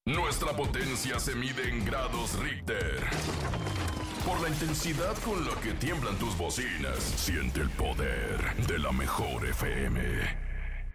Nuestra potencia se mide en grados Richter. Por la intensidad con la que tiemblan tus bocinas, siente el poder de la mejor FM.